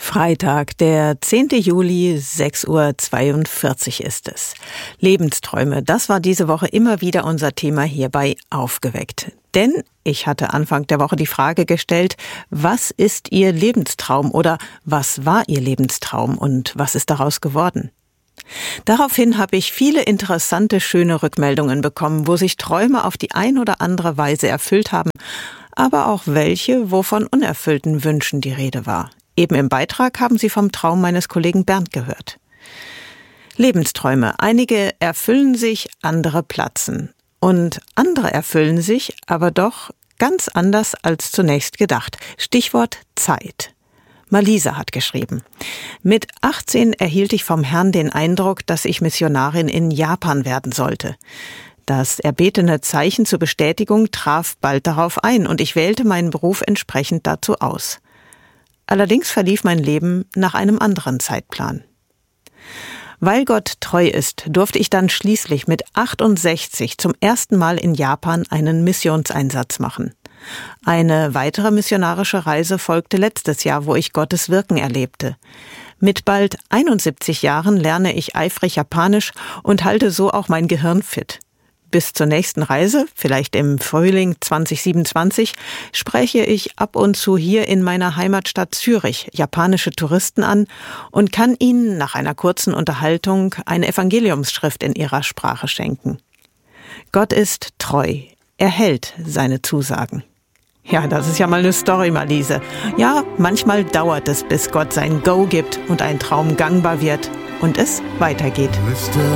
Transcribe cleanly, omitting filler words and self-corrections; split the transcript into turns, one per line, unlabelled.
Freitag, der 10. Juli, 6:42 Uhr ist es. Lebensträume, das war diese Woche immer wieder unser Thema hier bei Aufgeweckt. Denn ich hatte Anfang der Woche die Frage gestellt, was ist Ihr Lebenstraum oder was war Ihr Lebenstraum und was ist daraus geworden? Daraufhin habe ich viele interessante, schöne Rückmeldungen bekommen, wo sich Träume auf die ein oder andere Weise erfüllt haben, aber auch welche, wo von unerfüllten Wünschen die Rede war. Eben im Beitrag haben Sie vom Traum meines Kollegen Bernd gehört. Lebensträume. Einige erfüllen sich, andere platzen. Und andere erfüllen sich, aber doch ganz anders als zunächst gedacht. Stichwort Zeit. Malisa hat geschrieben: Mit 18 erhielt ich vom Herrn den Eindruck, dass ich Missionarin in Japan werden sollte. Das erbetene Zeichen zur Bestätigung traf bald darauf ein und ich wählte meinen Beruf entsprechend dazu aus. Allerdings verlief mein Leben nach einem anderen Zeitplan. Weil Gott treu ist, durfte ich dann schließlich mit 68 zum ersten Mal in Japan einen Missionseinsatz machen. Eine weitere missionarische Reise folgte letztes Jahr, wo ich Gottes Wirken erlebte. Mit bald 71 Jahren lerne ich eifrig Japanisch und halte so auch mein Gehirn fit. Bis zur nächsten Reise, vielleicht im Frühling 2027, spreche ich ab und zu hier in meiner Heimatstadt Zürich japanische Touristen an und kann ihnen nach einer kurzen Unterhaltung eine Evangeliumsschrift in ihrer Sprache schenken. Gott ist treu. Er hält seine Zusagen. Ja, das ist ja mal eine Story, Malise. Ja, manchmal dauert es, bis Gott sein Go gibt und ein Traum gangbar wird und es weitergeht.